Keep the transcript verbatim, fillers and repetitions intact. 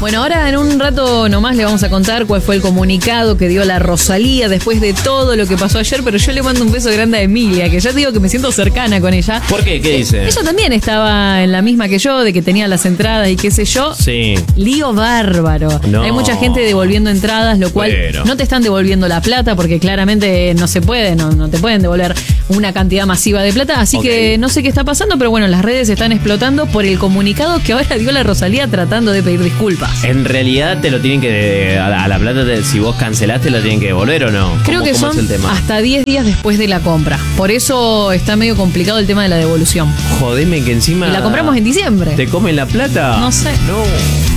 Bueno, ahora en un rato nomás le vamos a contar cuál fue el comunicado que dio la Rosalía después de todo lo que pasó ayer, pero yo le mando un beso grande a Emilia, que ya te digo que me siento cercana con ella. ¿Por qué? ¿Qué dice? Ella también estaba en la misma que yo, de que tenía las entradas y qué sé yo. Sí. Lío bárbaro. No. Hay mucha gente devolviendo entradas, lo cual Bueno. no te están devolviendo la plata porque claramente no se puede, no, no te pueden devolver una cantidad masiva de plata. Así Okay. que no sé qué está pasando, pero bueno, las redes están explotando por el comunicado que ahora dio la Rosalía tratando de pedir disculpas. En realidad te lo tienen que... A la, a la plata, te- si vos cancelaste, ¿lo tienen que devolver o no? Creo ¿Cómo- que cómo son es el tema? hasta diez días después de la compra. Por eso está medio complicado el tema de la devolución. Jodeme que encima... Y la compramos en diciembre. ¿Te comen la plata? No sé. No.